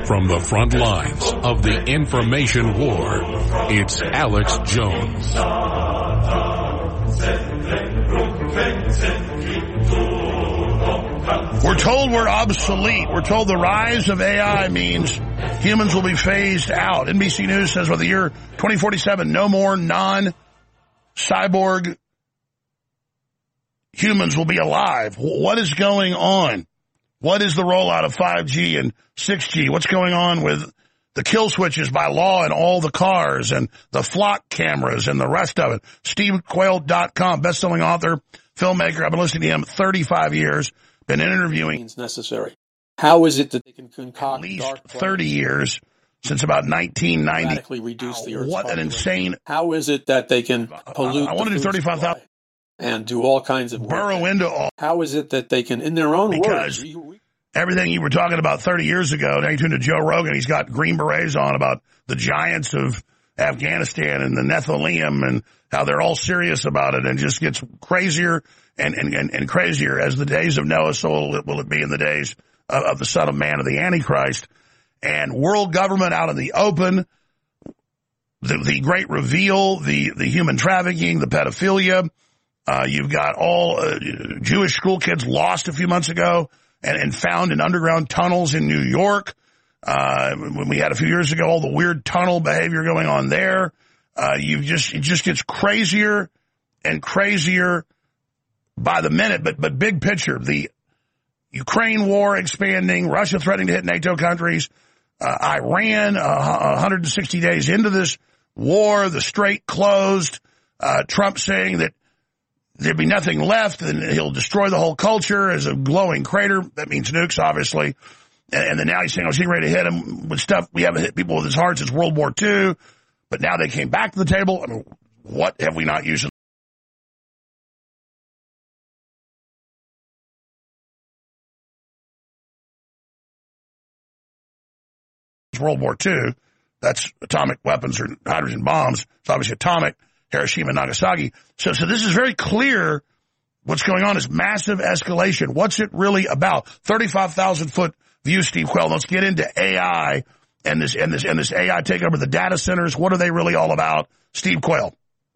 From the front lines of the information war, it's Alex Jones. We're told we're obsolete. We're told the rise of AI means humans will be phased out. NBC News says by the year 2047, no more non-cyborg humans will be alive. What is going on? What is the rollout of 5G and 6G? What's going on with the kill switches by law in all the cars and the flock cameras and the rest of it? SteveQuayle.com, best-selling author, filmmaker. I've been listening to him 35 years, been interviewing. Necessary. How is it that they can concoct at least 30 years since about 1990? Reduce the Earth's what an insane. How is it that they can pollute I want to do 35,000. And do all kinds of burrow into all. How is it that they can, in their own words, everything you were talking about 30 years ago, now you tune to Joe Rogan, he's got green berets on about the giants of Afghanistan and the Nephilim and how they're all serious about it, and just gets crazier and crazier as the days of Noah, so will it be in the days of the Son of Man, of the Antichrist. And world government out in the open, the great reveal, the human trafficking, the pedophilia. You've got all Jewish school kids lost a few months ago and found in underground tunnels in New York. When we had a few years ago, all the weird tunnel behavior going on there. It just gets crazier and crazier by the minute. But big picture, the Ukraine war expanding, Russia threatening to hit NATO countries, Iran 160 days into this war, the strait closed, Trump saying that there'd be nothing left, and he'll destroy the whole culture as a glowing crater. That means nukes, obviously. And then now he's saying, I was getting ready to hit him with stuff. We haven't hit people with as hard since World War II. But now they came back to the table. I mean, what have we not used in World War II? That's atomic weapons or hydrogen bombs. It's obviously atomic. Hiroshima and Nagasaki. So this is very clear. What's going on is massive escalation. What's it really about? 35,000-foot view, Steve Quayle. Let's get into AI and this AI takeover of the data centers. What are they really all about? Steve Quayle.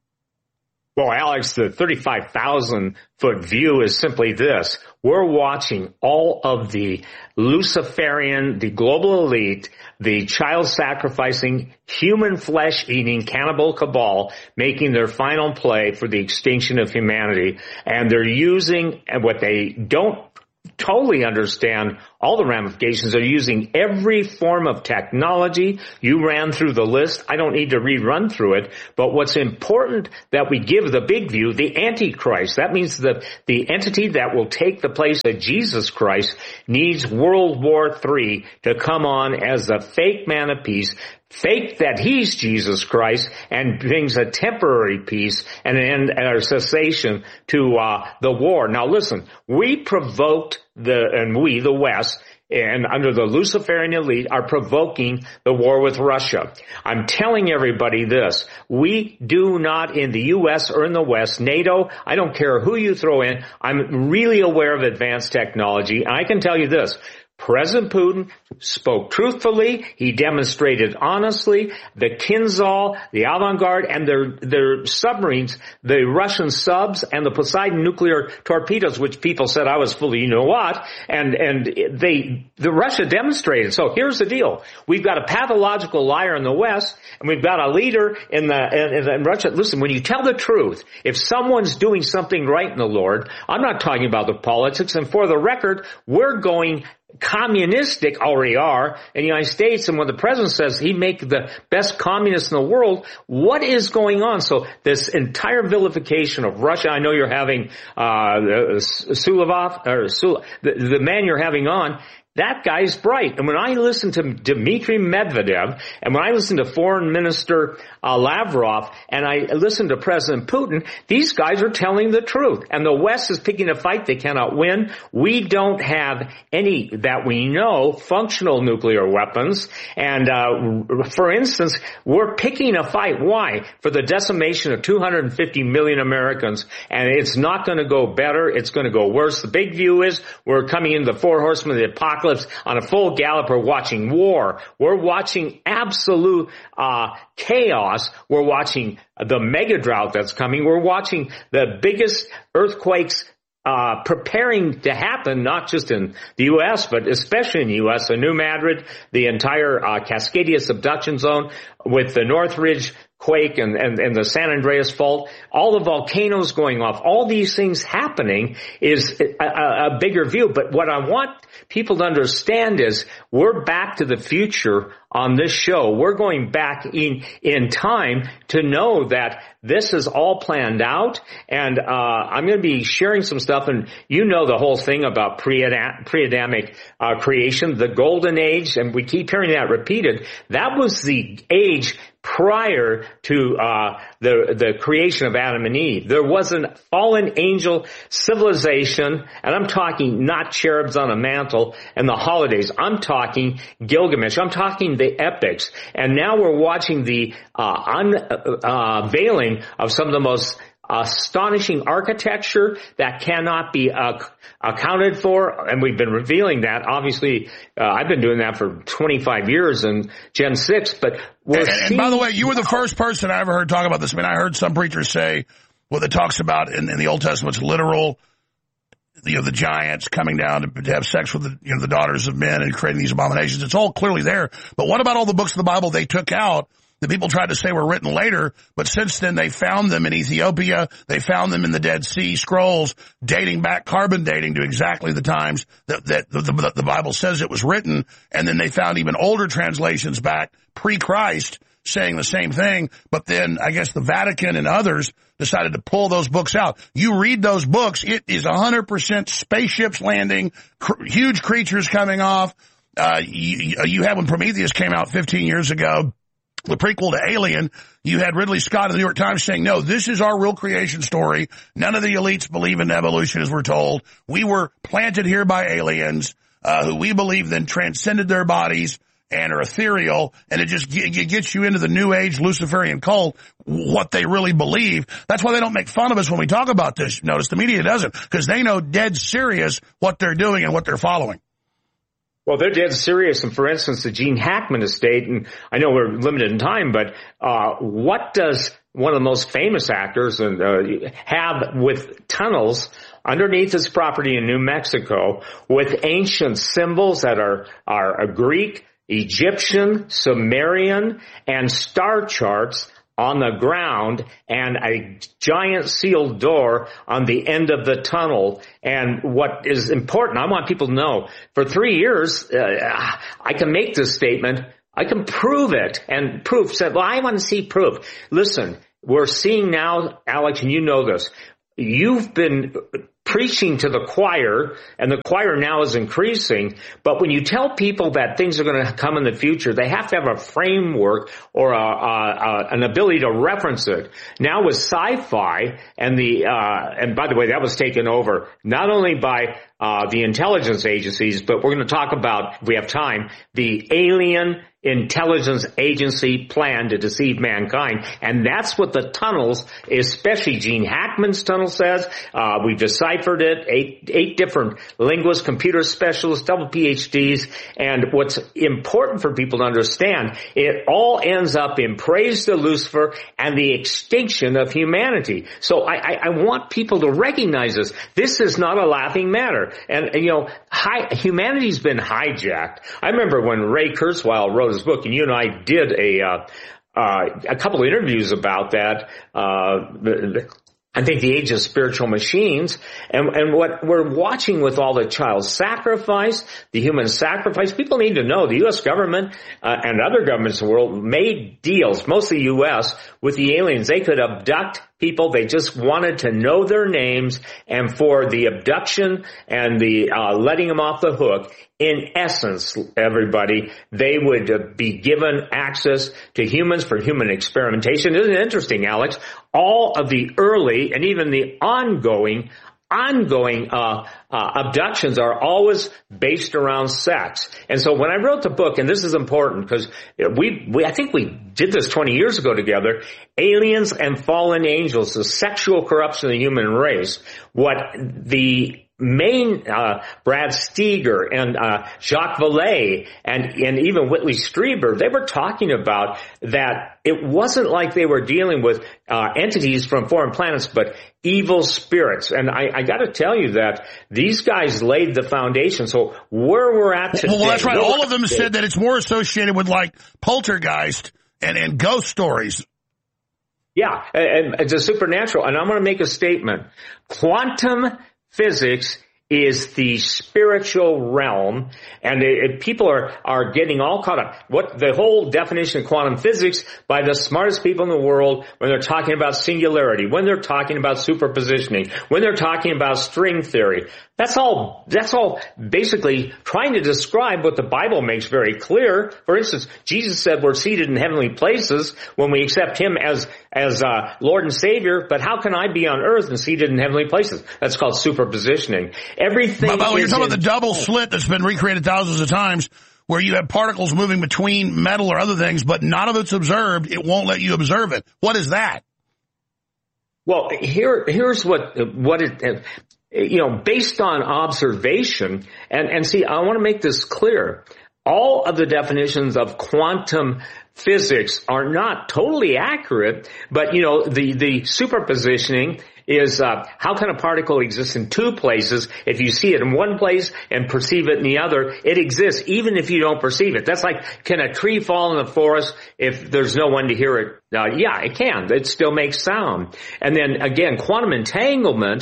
Well, Alex, the 35,000-foot view is simply this. We're watching all of the Luciferian, the global elite, the child-sacrificing, human flesh-eating cannibal cabal making their final play for the extinction of humanity. And they're using what they don't totally understand, all the ramifications. They're using every form of technology. You ran through the list. I don't need to rerun through it. But what's important that we give the big view, the Antichrist, that means the entity that will take the place of Jesus Christ, needs World War III to come on as a fake man of peace, fake that he's Jesus Christ, and brings a temporary peace and an end or cessation to the war. Now listen, we provoked the West, and under the Luciferian elite, are provoking the war with Russia. I'm telling everybody this. We do not, in the U.S. or in the West, NATO, I don't care who you throw in, I'm really aware of advanced technology, and I can tell you this. President Putin spoke truthfully. He demonstrated honestly. The Kinzhal, the Avangard, and their submarines, the Russian subs, and the Poseidon nuclear torpedoes, which people said I was full of you know what, and the Russia demonstrated. So here's the deal: we've got a pathological liar in the West, and we've got a leader in Russia. Listen, when you tell the truth, if someone's doing something right in the Lord, I'm not talking about the politics. And for the record, we're going communistic, already are, in the United States, and when the president says he'd make the best communists in the world, what is going on? So this entire vilification of Russia, I know you're having Sulavov, or the man you're having on, that guy's bright. And when I listen to Dmitry Medvedev, and when I listen to Foreign Minister Lavrov, and I listen to President Putin, these guys are telling the truth. And the West is picking a fight they cannot win. We don't have any, that we know, functional nuclear weapons. And for instance, we're picking a fight. Why? For the decimation of 250 million Americans. And it's not going to go better. It's going to go worse. The big view is we're coming into the four horsemen of the apocalypse. apocalypse on a full gallop. We're watching war. We're watching absolute chaos. We're watching the mega drought that's coming. We're watching the biggest earthquakes preparing to happen, not just in the U.S., but especially in the U.S. The New Madrid, the entire Cascadia subduction zone with the Northridge quake and the San Andreas fault, all the volcanoes going off, all these things happening is a bigger view. But what I want people to understand is we're back to the future on this show. We're going back in time to know that this is all planned out. And I'm going to be sharing some stuff, and you know the whole thing about pre-Adamic creation, the golden age, and we keep hearing that repeated. That was the age prior to the creation of Adam and Eve. There was a fallen angel civilization, and I'm talking not cherubs on a mantle and the holidays. I'm talking Gilgamesh. I'm talking the epics. And now we're watching the unveiling of some of the most astonishing architecture that cannot be accounted for, and we've been revealing that. Obviously, I've been doing that for 25 years in Gen 6, but and by the way, you were the first person I ever heard talk about this. I mean, I heard some preachers say what it talks about in the Old Testament, it's literal, the giants coming down to have sex with the daughters of men and creating these abominations. It's all clearly there. But what about all the books of the Bible they took out that people tried to say were written later, but since then they found them in Ethiopia, they found them in the Dead Sea Scrolls, dating back, carbon dating to exactly the times that the Bible says it was written, and then they found even older translations back, pre-Christ, saying the same thing, but then I guess the Vatican and others decided to pull those books out. You read those books, it is 100% spaceships landing, huge creatures coming off. You had when Prometheus came out 15 years ago, the prequel to Alien, you had Ridley Scott of the New York Times saying, no, this is our real creation story. None of the elites believe in evolution, as we're told. We were planted here by aliens, who we believe then transcended their bodies and are ethereal, and it just gets you into the New Age Luciferian cult, what they really believe. That's why they don't make fun of us when we talk about this. Notice the media doesn't, because they know dead serious what they're doing and what they're following. Well, they're dead serious. And for instance, the Gene Hackman estate, and I know we're limited in time, but what does one of the most famous actors have with tunnels underneath his property in New Mexico with ancient symbols that are Greek, Egyptian, Sumerian, and star charts on the ground, and a giant sealed door on the end of the tunnel. And what is important, I want people to know, for 3 years, I can make this statement, I can prove it, and proof said, well, I want to see proof. Listen, we're seeing now, Alex, and you know this, you've been preaching to the choir, and the choir now is increasing. But when you tell people that things are going to come in the future, they have to have a framework or an ability to reference it. Now with sci-fi and and by the way, that was taken over not only by the intelligence agencies, but we're going to talk about, if we have time, the alien intelligence agency plan to deceive mankind. And that's what the tunnels, especially Gene Hackman's tunnel says. We've deciphered it, eight different linguists, computer specialists, double PhDs. And what's important for people to understand, it all ends up in praise to Lucifer and the extinction of humanity. So I want people to recognize this. This is not a laughing matter. And you know, humanity's been hijacked. I remember when Ray Kurzweil wrote his book, and you and I did a couple of interviews about that. I think the age of spiritual machines, and what we're watching with all the child sacrifice, the human sacrifice. People need to know the U.S. government and other governments in the world made deals, mostly U.S., with the aliens. They could abduct people. They just wanted to know their names, and for the abduction and the letting them off the hook, in essence, everybody, they would be given access to humans for human experimentation. Isn't it interesting, Alex? All of the early and even the ongoing abductions are always based around sex. And so when I wrote the book, and this is important because I think we did this 20 years ago together, Aliens and Fallen Angels, the sexual corruption of the human race, what the main Brad Steger and Jacques Vallée and even Whitley Strieber, they were talking about that it wasn't like they were dealing with entities from foreign planets, but evil spirits. And I got to tell you that these guys laid the foundation. So where we're at today... Well, that's right. All of them said that it's more associated with, like, poltergeist and ghost stories. Yeah, and it's a supernatural. And I'm going to make a statement. Quantum physics is the spiritual realm, and people are getting all caught up. What the whole definition of quantum physics by the smartest people in the world when they're talking about singularity, when they're talking about superpositioning, when they're talking about string theory, that's all basically trying to describe what the Bible makes very clear. For instance, Jesus said we're seated in heavenly places when we accept Him as Lord and Savior, but how can I be on earth and seated in heavenly places? That's called superpositioning. Everything. But you're talking about the double slit that's been recreated thousands of times, where you have particles moving between metal or other things, but none of it's observed. It won't let you observe it. What is that? Well, here's what it. Based on observation, and see, I want to make this clear. All of the definitions of quantum physics are not totally accurate, but, the superpositioning is how can a particle exist in two places? If you see it in one place and perceive it in the other, it exists even if you don't perceive it. That's like, can a tree fall in the forest if there's no one to hear it? Yeah, it can. It still makes sound. And then again, quantum entanglement,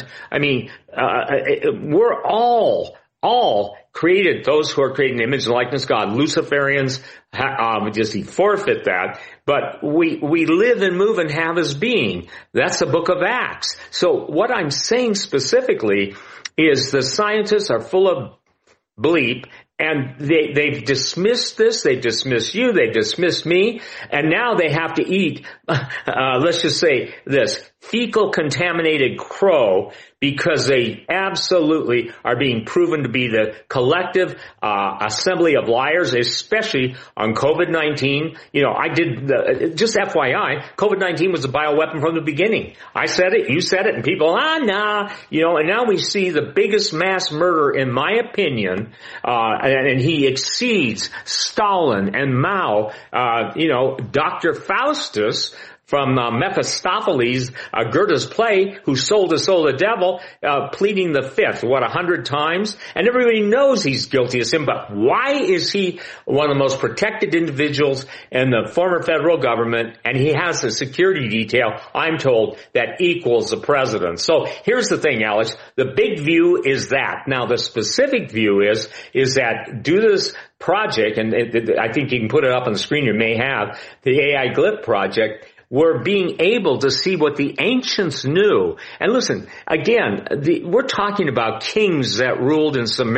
we're all created, those who are creating the image and likeness of God. Luciferians just forfeit that. But we live and move and have as being. That's the book of Acts. So what I'm saying specifically is the scientists are full of bleep, and they've dismissed this, they've dismissed you, they've dismissed me, and now they have to eat, let's just say this, fecal contaminated crow, because they absolutely are being proven to be the collective assembly of liars, especially on COVID-19. Just FYI, COVID-19 was a bioweapon from the beginning. I said it, you said it, and people, and now we see the biggest mass murder, in my opinion, and he exceeds Stalin and Mao, Dr. Faustus, from Mephistopheles, Goethe's play, who sold his soul to the devil, pleading the fifth, 100 times? And everybody knows he's guilty of sin, but why is he one of the most protected individuals in the former federal government, and he has a security detail, I'm told, that equals the president? So here's the thing, Alex. The big view is that. Now, the specific view is that due to this project, and I think you can put it up on the screen, you may have, the AI Glyph project, we're being able to see what the ancients knew. And listen, again, we're talking about kings that ruled in Samaria.